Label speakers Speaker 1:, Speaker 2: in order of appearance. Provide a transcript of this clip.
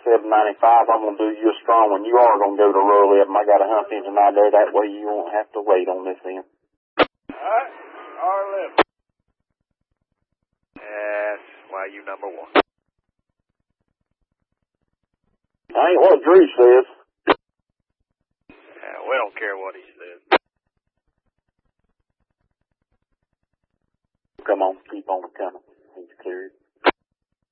Speaker 1: $7.95. I'm going to do you a strong one. You are going to go to roll up. I got a hump engine out there. That way you won't have to wait on this end.
Speaker 2: Alright, R11. That's why you number one.
Speaker 1: I ain't what Drew says.
Speaker 2: Yeah, we don't care what he says.
Speaker 1: Come on, keep on coming. He's cleared.